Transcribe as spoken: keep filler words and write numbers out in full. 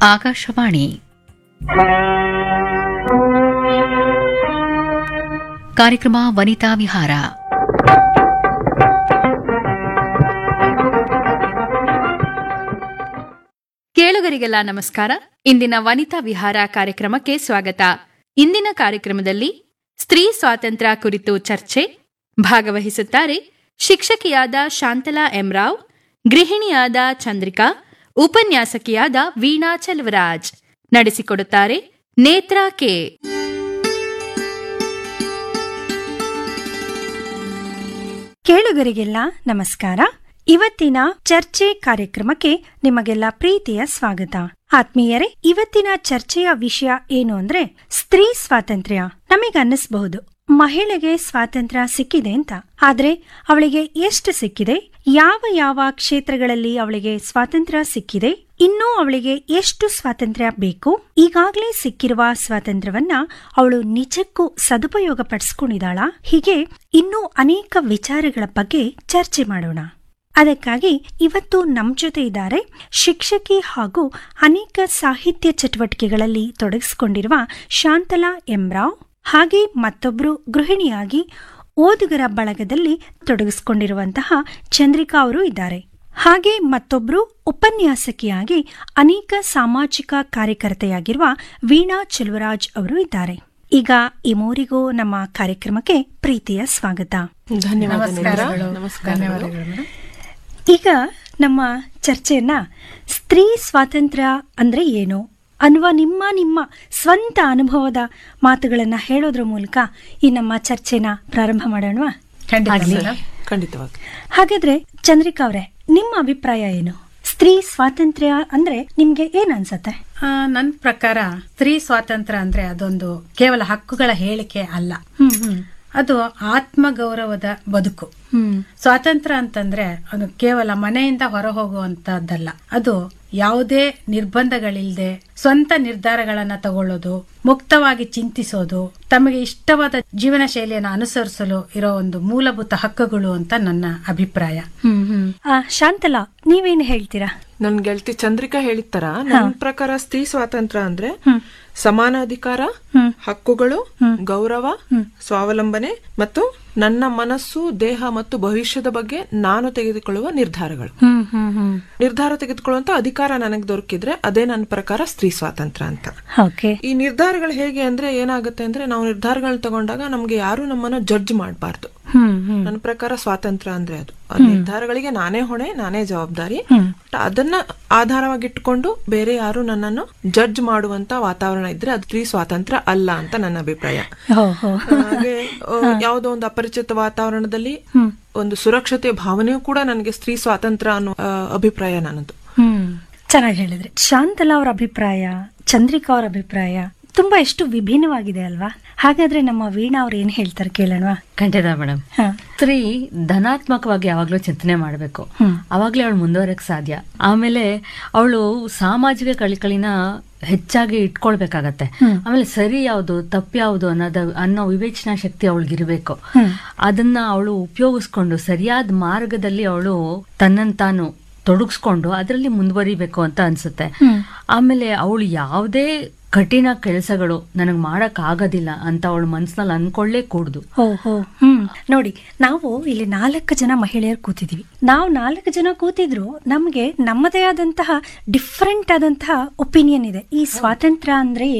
ಆಕಾಶವಾಣಿ ಕಾರ್ಯಕ್ರಮ ವನಿತಾ ವಿಹಾರ. ಕೇಳುಗರಿಗೆಲ್ಲ ನಮಸ್ಕಾರ. ಇಂದಿನ ವನಿತಾ ವಿಹಾರ ಕಾರ್ಯಕ್ರಮಕ್ಕೆ ಸ್ವಾಗತ. ಇಂದಿನ ಕಾರ್ಯಕ್ರಮದಲ್ಲಿ ಸ್ತ್ರೀ ಸ್ವಾತಂತ್ರ್ಯ ಕುರಿತು ಚರ್ಚೆ. ಭಾಗವಹಿಸುತ್ತಾರೆ ಶಿಕ್ಷಕಿಯಾದ ಶಾಂತಲಾ ಎಂರಾವ್, ಗೃಹಿಣಿಯಾದ ಚಂದ್ರಿಕಾ, ಉಪನ್ಯಾಸಕಿಯಾದ ವೀಣಾ ಚೆಲುವರಾಜ್. ನಡೆಸಿಕೊಡುತ್ತಾರೆ ನೇತ್ರಾ ಕೆ. ಕೇಳುಗರಿಗೆಲ್ಲ ನಮಸ್ಕಾರ. ಇವತ್ತಿನ ಚರ್ಚೆ ಕಾರ್ಯಕ್ರಮಕ್ಕೆ ನಿಮಗೆಲ್ಲ ಪ್ರೀತಿಯ ಸ್ವಾಗತ. ಆತ್ಮೀಯರೇ, ಇವತ್ತಿನ ಚರ್ಚೆಯ ವಿಷಯ ಏನು ಅಂದ್ರೆ ಸ್ತ್ರೀ ಸ್ವಾತಂತ್ರ್ಯ. ನಮಗನ್ನಿಸಬಹುದು ಮಹಿಳೆಗೆ ಸ್ವಾತಂತ್ರ್ಯ ಸಿಕ್ಕಿದೆ ಅಂತ, ಆದ್ರೆ ಅವಳಿಗೆ ಎಷ್ಟು ಸಿಕ್ಕಿದೆ, ಯಾವ ಯಾವ ಕ್ಷೇತ್ರಗಳಲ್ಲಿ ಅವಳಿಗೆ ಸ್ವಾತಂತ್ರ್ಯ ಸಿಕ್ಕಿದೆ, ಇನ್ನೂ ಅವಳಿಗೆ ಎಷ್ಟು ಸ್ವಾತಂತ್ರ್ಯ ಬೇಕು, ಈಗಾಗಲೇ ಸಿಕ್ಕಿರುವ ಸ್ವಾತಂತ್ರ್ಯವನ್ನ ಅವಳು ನಿಜಕ್ಕೂ ಸದುಪಯೋಗ ಪಡಿಸ್ಕೊಂಡಿದ್ದಾಳ? ಹೀಗೆ ಇನ್ನೂ ಅನೇಕ ವಿಚಾರಗಳ ಬಗ್ಗೆ ಚರ್ಚೆ ಮಾಡೋಣ. ಅದಕ್ಕಾಗಿ ಇವತ್ತು ನಮ್ ಜೊತೆ ಇದ್ದಾರೆ ಶಿಕ್ಷಕಿ ಹಾಗೂ ಅನೇಕ ಸಾಹಿತ್ಯ ಚಟುವಟಿಕೆಗಳಲ್ಲಿ ತೊಡಗಿಸಿಕೊಂಡಿರುವ ಶಾಂತಲಾ ಎಂರಾವ್, ಹಾಗೆ ಮತ್ತೊಬ್ರು ಗೃಹಿಣಿಯಾಗಿ ಓದುಗರ ಬಳಗದಲ್ಲಿ ತೊಡಗಿಸಿಕೊಂಡಿರುವಂತಹ ಚಂದ್ರಿಕಾ ಅವರು ಇದ್ದಾರೆ. ಹಾಗೆ ಮತ್ತೊಬ್ರು ಉಪನ್ಯಾಸಕಿಯಾಗಿ ಅನೇಕ ಸಾಮಾಜಿಕ ಕಾರ್ಯಕರ್ತೆಯಾಗಿರುವ ವೀಣಾ ಚೆಲುವರಾಜ್ ಅವರು ಇದ್ದಾರೆ. ಈಗ ಈ ಮೂರಿಗೂ ನಮ್ಮ ಕಾರ್ಯಕ್ರಮಕ್ಕೆ ಪ್ರೀತಿಯ ಸ್ವಾಗತ. ಧನ್ಯವಾದಗಳು. ಈಗ ನಮ್ಮ ಚರ್ಚೆಯನ್ನ ಸ್ತ್ರೀ ಸ್ವಾತಂತ್ರ್ಯ ಅಂದ್ರೆ ಏನು ಅನ್ನುವ ನಿಮ್ಮ ನಿಮ್ಮ ಸ್ವಂತ ಅನುಭವದ ಮಾತುಗಳನ್ನ ಹೇಳೋದ್ರ ಮೂಲಕ ಈ ನಮ್ಮ ಚರ್ಚೆನ ಪ್ರಾರಂಭ ಮಾಡೋಣ. ಖಂಡಿತವಾಗಿ. ಹಾಗಾದ್ರೆ ಚಂದ್ರಿಕಾ ಅವರೇ, ನಿಮ್ಮ ಅಭಿಪ್ರಾಯ ಏನು? ಸ್ತ್ರೀ ಸ್ವಾತಂತ್ರ್ಯ ಅಂದ್ರೆ ನಿಮ್ಗೆ ಏನ್ ಅನ್ಸತ್ತೆ? ನನ್ನ ಪ್ರಕಾರ ಸ್ತ್ರೀ ಸ್ವಾತಂತ್ರ್ಯ ಅಂದ್ರೆ ಅದೊಂದು ಕೇವಲ ಹಕ್ಕುಗಳ ಹೇಳಿಕೆ ಅಲ್ಲ, ಅದು ಆತ್ಮಗೌರವದ ಬದುಕು. ಸ್ವಾತಂತ್ರ್ಯ ಅಂತಂದ್ರೆ ಅದು ಕೇವಲ ಮನೆಯಿಂದ ಹೊರ ಹೋಗುವಂತದ್ದಲ್ಲ, ಅದು ಯಾವುದೇ ನಿರ್ಬಂಧಗಳಿಲ್ಲದೆ ಸ್ವಂತ ನಿರ್ಧಾರಗಳನ್ನ ತಗೊಳ್ಳೋದು, ಮುಕ್ತವಾಗಿ ಚಿಂತಿಸೋದು, ತಮಗೆ ಇಷ್ಟವಾದ ಜೀವನ ಶೈಲಿಯನ್ನು ಅನುಸರಿಸಲು ಇರೋ ಒಂದು ಮೂಲಭೂತ ಹಕ್ಕುಗಳು ಅಂತ ನನ್ನ ಅಭಿಪ್ರಾಯ. ಶಾಂತಲಾ, ನೀವೇನು ಹೇಳ್ತೀರಾ? ನನ್ ಗೆಳತಿ ಚಂದ್ರಿಕಾ ಹೇಳಿರ್ತಾರ, ನನ್ನ ಪ್ರಕಾರ ಸ್ತ್ರೀ ಸ್ವಾತಂತ್ರ್ಯ ಅಂದ್ರೆ ಸಮಾನ ಅಧಿಕಾರ, ಹಕ್ಕುಗಳು, ಗೌರವ, ಸ್ವಾವಲಂಬನೆ ಮತ್ತು ನನ್ನ ಮನಸ್ಸು, ದೇಹ ಮತ್ತು ಭವಿಷ್ಯದ ಬಗ್ಗೆ ನಾನು ತೆಗೆದುಕೊಳ್ಳುವ ನಿರ್ಧಾರಗಳು. ನಿರ್ಧಾರ ತೆಗೆದುಕೊಳ್ಳುವಂತ ಅಧಿಕಾರ ನನಗೆ ದೊರಕಿದ್ರೆ ಅದೇ ನನ್ನ ಪ್ರಕಾರ ಸ್ತ್ರೀ ಸ್ವಾತಂತ್ರ್ಯ ಅಂತ. ಈ ನಿರ್ಧಾರಗಳು ಹೇಗೆ ಅಂದ್ರೆ ಏನಾಗುತ್ತೆ ಅಂದ್ರೆ, ನಾವು ನಿರ್ಧಾರಗಳನ್ನ ತಗೊಂಡಾಗ ನಮ್ಗೆ ಯಾರು ನಮ್ಮನ್ನ ಜಡ್ಜ್ ಮಾಡಬಾರ್ದು. ನನ್ನ ಪ್ರಕಾರ ಸ್ವಾತಂತ್ರ್ಯ ಅಂದ್ರೆ ಅದು ಆ ನಿರ್ಧಾರಗಳಿಗೆ ನಾನೇ ಹೊಣೆ, ನಾನೇ ಜವಾಬ್ದಾರಿ. ಅದನ್ನ ಆಧಾರವಾಗಿಟ್ಟುಕೊಂಡು ಬೇರೆ ಯಾರು ನನ್ನನ್ನು ಜಡ್ಜ್ ಮಾಡುವಂತ ವಾತಾವರಣ ಇದ್ರೆ ಅದು ಸ್ತ್ರೀ ಸ್ವಾತಂತ್ರ್ಯ ಅಲ್ಲ ಅಂತ ನನ್ನ ಅಭಿಪ್ರಾಯ. ಹಾಗೆ ಯಾವುದೋ ಒಂದು ಅಪರಿಚಿತ ವಾತಾವರಣದಲ್ಲಿ ಒಂದು ಸುರಕ್ಷತೆ ಭಾವನೆಯೂ ಕೂಡ ನನಗೆ ಸ್ತ್ರೀ ಸ್ವಾತಂತ್ರ್ಯ ಅನ್ನೋ ಅಭಿಪ್ರಾಯ ನನ್ನದು. ಹ್ಮ್ ಚೆನ್ನಾಗಿ ಹೇಳಿದ್ರಿ. ಶಾಂತಲಾ ಅವರ ಅಭಿಪ್ರಾಯ, ಚಂದ್ರಿಕಾ ಅವರ ಅಭಿಪ್ರಾಯ ತುಂಬಾ ಎಷ್ಟು ವಿಭಿನ್ನವಾಗಿದೆ ಅಲ್ವಾ? ಹಾಗಾದ್ರೆ ನಮ್ಮ ವೀಣಾ ಅವ್ರು ಏನ್ ಹೇಳ್ತಾರೆ ಕೇಳೋಣ. ಖಂಡಿತ ಮೇಡಮ್. ಸ್ತ್ರೀ ಧನಾತ್ಮಕವಾಗಿ ಯಾವಾಗ್ಲೂ ಚಿಂತನೆ ಮಾಡಬೇಕು, ಅವಾಗ್ಲೇ ಅವಳು ಮುಂದುವರಕ್ ಸಾಧ್ಯ. ಆಮೇಲೆ ಅವಳು ಸಾಮಾಜಿಕ ಕಳಿಕಳಿನ ಹೆಚ್ಚಾಗಿ ಇಟ್ಕೊಳ್ಬೇಕಾಗತ್ತೆ. ಆಮೇಲೆ ಸರಿ ಯಾವುದು ತಪ್ಪು ಯಾವುದು ಅನ್ನೋದ ಅನ್ನೋ ವಿವೇಚನಾ ಶಕ್ತಿ ಅವಳಿಗಿರ್ಬೇಕು. ಅದನ್ನ ಅವಳು ಉಪಯೋಗಿಸ್ಕೊಂಡು ಸರಿಯಾದ ಮಾರ್ಗದಲ್ಲಿ ಅವಳು ತನ್ನನ್ನು ತಾನು ತೊಡಗಿಸ್ಕೊಂಡು ಅದರಲ್ಲಿ ಮುಂದುವರಿಬೇಕು ಅಂತ ಅನ್ಸುತ್ತೆ. ಆಮೇಲೆ ಅವಳು ಯಾವುದೇ ಕಠಿಣ ಕೆಲಸಗಳು ನನಗ್ ಮಾಡಕ್ ಆಗೋದಿಲ್ಲ ಅಂತ ಅವಳ ಮನ್ಸಿನಲ್ಲಿ ಅನ್ಕೊಳ್ಳೇ ಕೂಡುದು. ಓಹೋ ಹ್ಮ್ ನೋಡಿ, ನಾವು ಇಲ್ಲಿ ನಾಲ್ಕು ಜನ ಮಹಿಳೆಯರು ಕೂತಿದೀವಿ. ನಾವು ನಾಲ್ಕು ಜನ ಕೂತಿದ್ರು ನಮ್ಗೆ ನಮ್ಮದೇ ಆದಂತಹ ಡಿಫ್ರೆಂಟ್ ಆದಂತಹ ಒಪಿನಿಯನ್ ಇದೆ. ಈ ಸ್ವಾತಂತ್ರ್ಯ ಅಂದ್ರೆ